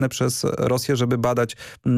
wykorzystane przez Rosję, żeby badać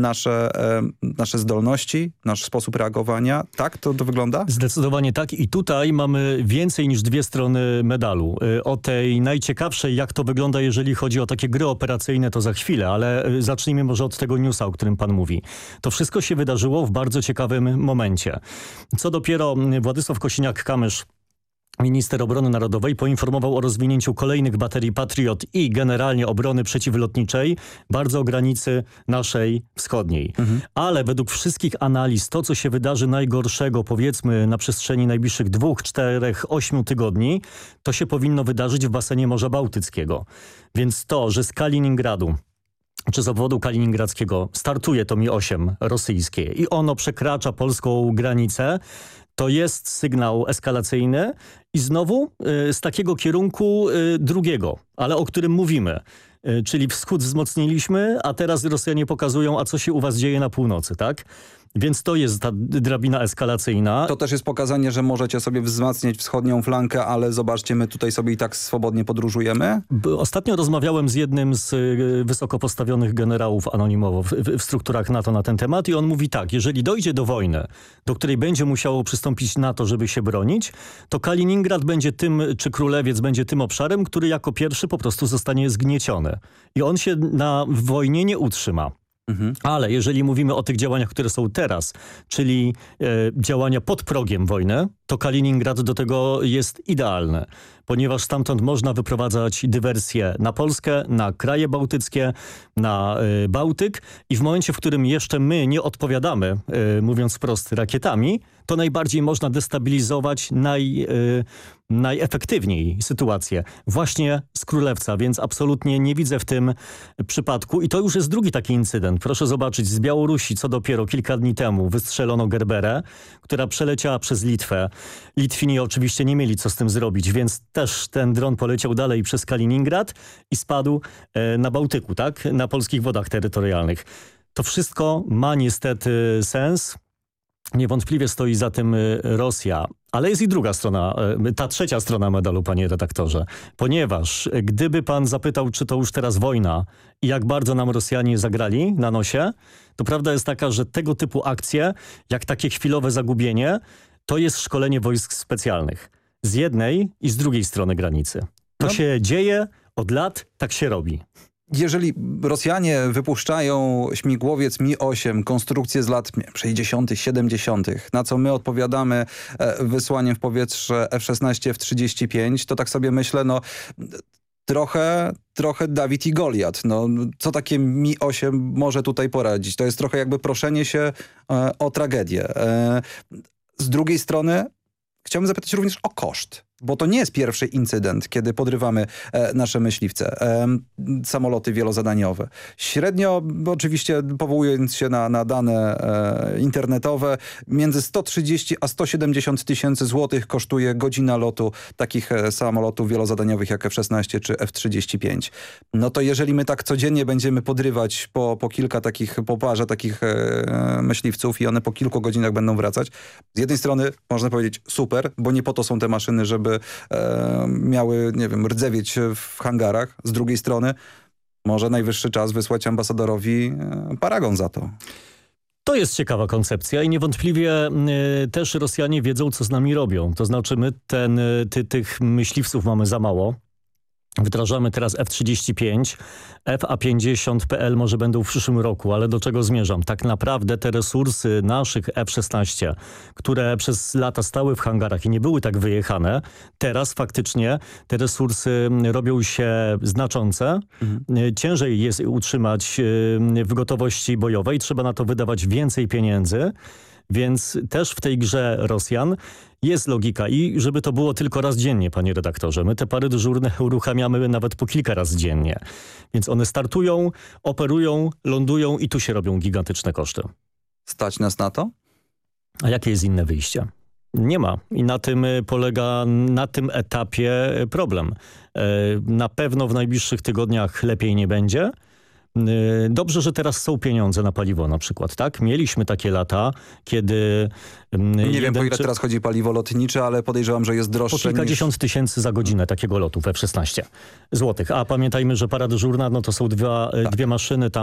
nasze zdolności, nasz sposób reagowania. Tak to wygląda? Zdecydowanie tak i tutaj mamy więcej niż dwie strony medalu. O tej najciekawszej, jak to wygląda, jeżeli chodzi o takie gry operacyjne, to za chwilę, ale zacznijmy może od tego newsa, o którym pan mówi. To wszystko się wydarzyło w bardzo ciekawym momencie. Co dopiero Władysław Kosiniak-Kamysz, minister obrony narodowej, poinformował o rozwinięciu kolejnych baterii Patriot i generalnie obrony przeciwlotniczej bardzo o granicy naszej wschodniej. Ale według wszystkich analiz to, co się wydarzy najgorszego, powiedzmy na przestrzeni najbliższych 2, 4, 8 tygodni, to się powinno wydarzyć w basenie Morza Bałtyckiego. Więc to, że z Kaliningradu czy z obwodu kaliningradzkiego startuje to Mi-8 rosyjskie i ono przekracza polską granicę, to jest sygnał eskalacyjny i znowu z takiego kierunku drugiego, ale o którym mówimy. Czyli wschód wzmocniliśmy, a teraz Rosjanie pokazują, a co się u was dzieje na północy, tak? Więc to jest ta drabina eskalacyjna. To też jest pokazanie, że możecie sobie wzmacniać wschodnią flankę, ale zobaczcie, my tutaj sobie i tak swobodnie podróżujemy. Ostatnio rozmawiałem z jednym z wysoko postawionych generałów anonimowo w strukturach NATO na ten temat i on mówi tak, jeżeli dojdzie do wojny, do której będzie musiało przystąpić NATO, żeby się bronić, to Kaliningrad będzie tym, czy Królewiec będzie tym obszarem, który jako pierwszy po prostu zostanie zgnieciony. I on się w wojnie nie utrzyma. Ale jeżeli mówimy o tych działaniach, które są teraz, czyli działania pod progiem wojny, to Kaliningrad do tego jest idealny, ponieważ stamtąd można wyprowadzać dywersje na Polskę, na kraje bałtyckie, na Bałtyk i w momencie, w którym jeszcze my nie odpowiadamy, mówiąc wprost, rakietami, to najbardziej można destabilizować najefektywniej sytuację właśnie z Królewca, więc absolutnie nie widzę w tym przypadku. I to już jest drugi taki incydent. Proszę zobaczyć, z Białorusi, co dopiero kilka dni temu wystrzelono Gerberę, która przeleciała przez Litwę. Litwini oczywiście nie mieli co z tym zrobić, więc też ten dron poleciał dalej przez Kaliningrad i spadł na Bałtyku, tak? Na polskich wodach terytorialnych. To wszystko ma niestety sens. Niewątpliwie stoi za tym Rosja. Ale jest i druga strona, ta trzecia strona medalu, panie redaktorze. Ponieważ gdyby pan zapytał, czy to już teraz wojna i jak bardzo nam Rosjanie zagrali na nosie, to prawda jest taka, że tego typu akcje, jak takie chwilowe zagubienie, to jest szkolenie wojsk specjalnych. Z jednej i z drugiej strony granicy. To się dzieje od lat, tak się robi. Jeżeli Rosjanie wypuszczają śmigłowiec Mi-8, konstrukcję z lat 60., 70., na co my odpowiadamy wysłaniem w powietrze F-16, F-35, to tak sobie myślę, trochę Dawid i Goliat. Co takie Mi-8 może tutaj poradzić? To jest trochę jakby proszenie się o tragedię. Z drugiej strony chciałbym zapytać również o koszt. Bo to nie jest pierwszy incydent, kiedy podrywamy nasze myśliwce, samoloty wielozadaniowe. Średnio, oczywiście powołując się na dane internetowe, między 130 a 170 tysięcy złotych kosztuje godzina lotu takich samolotów wielozadaniowych jak F-16 czy F-35. No to jeżeli my tak codziennie będziemy podrywać po kilka takich, po parze takich myśliwców i one po kilku godzinach będą wracać, z jednej strony można powiedzieć super, bo nie po to są te maszyny, żeby miały, nie wiem, rdzewieć w hangarach. Z drugiej strony może najwyższy czas wysłać ambasadorowi paragon za to. To jest ciekawa koncepcja i niewątpliwie też Rosjanie wiedzą, co z nami robią. To znaczy my tych myśliwców mamy za mało. Wdrażamy teraz F-35, FA-50PL może będą w przyszłym roku, ale do czego zmierzam? Tak naprawdę te resursy naszych F-16, które przez lata stały w hangarach i nie były tak wyjechane, teraz faktycznie te resursy robią się znaczące. Ciężej jest utrzymać w gotowości bojowej, trzeba na to wydawać więcej pieniędzy. Więc też w tej grze Rosjan jest logika i żeby to było tylko raz dziennie, panie redaktorze. My te pary dyżurne uruchamiamy nawet po kilka razy dziennie. Więc one startują, operują, lądują i tu się robią gigantyczne koszty. Stać nas na to? A jakie jest inne wyjście? Nie ma. I na tym polega na tym etapie problem. Na pewno w najbliższych tygodniach lepiej nie będzie. Dobrze, że teraz są pieniądze na paliwo na przykład, tak? Mieliśmy takie lata, kiedy... Nie wiem, po ile teraz chodzi paliwo lotnicze, ale podejrzewam, że jest droższe Po kilkadziesiąt tysięcy za godzinę takiego lotu w F-16 złotych. A pamiętajmy, że para dyżurna, no to są dwie maszyny tam